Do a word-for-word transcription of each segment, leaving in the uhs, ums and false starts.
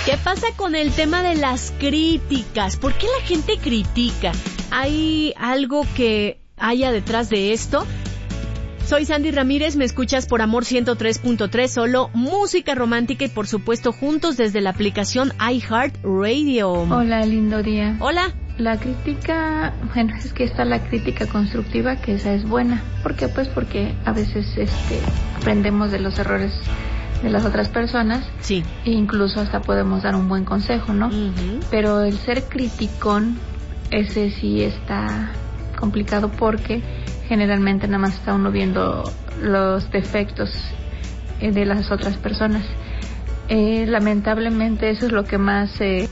¿Qué pasa con el tema de las críticas? ¿Por qué la gente critica? ¿Hay algo que haya detrás de esto? Soy Sandy Ramírez, me escuchas por Amor ciento tres punto tres, solo música romántica y por supuesto juntos desde la aplicación iHeartRadio. Hola, lindo día. Hola. La crítica, bueno, es que está la crítica constructiva, que esa es buena. ¿Por qué? Pues porque a veces este, aprendemos de los errores de las otras personas. Sí. E incluso hasta podemos dar un buen consejo, ¿no? Uh-huh. Pero el ser criticón, ese sí está complicado porque generalmente nada más está uno viendo los defectos eh, de las otras personas. Eh, lamentablemente eso es lo que más... Eh...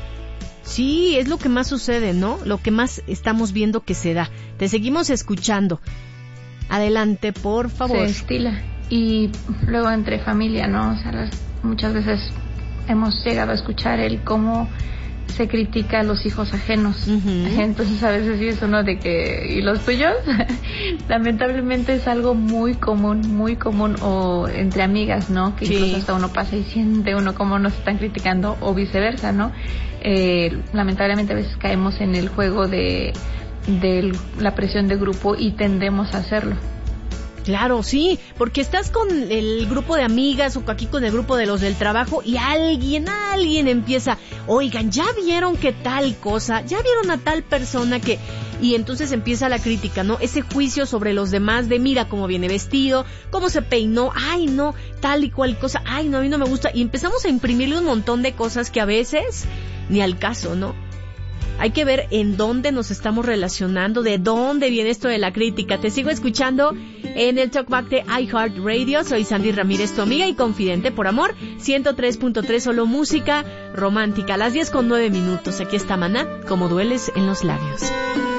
Sí, es lo que más sucede, ¿no? Lo que más estamos viendo que se da. Te seguimos escuchando. Adelante, por favor. Se estila. Y luego entre familia, ¿no? O sea, las, muchas veces hemos llegado a escuchar el cómo se critica a los hijos ajenos. Uh-huh. Entonces a veces sí es uno de que, ¿y los tuyos? Lamentablemente es algo muy común, muy común, o entre amigas, ¿no? Que sí. Incluso hasta uno pasa y siente uno cómo nos están criticando, o viceversa, ¿no? Eh, lamentablemente a veces caemos en el juego de, de la presión de grupo y tendemos a hacerlo. Claro, sí, porque estás con el grupo de amigas o aquí con el grupo de los del trabajo y alguien, alguien empieza, oigan, ¿ya vieron qué tal cosa? ¿Ya vieron a tal persona que...? Y entonces empieza la crítica, ¿no? Ese juicio sobre los demás de mira cómo viene vestido, cómo se peinó, ay no, tal y cual cosa, ay no, a mí no me gusta. Y empezamos a imprimirle un montón de cosas que a veces ni al caso, ¿no? Hay que ver en dónde nos estamos relacionando, de dónde viene esto de la crítica. Te sigo escuchando en el Talkback de iHeartRadio. Soy Sandy Ramírez, tu amiga y confidente por Amor ciento tres punto tres, solo música romántica. A las diez con nueve minutos. Aquí está Maná, como dueles en los labios.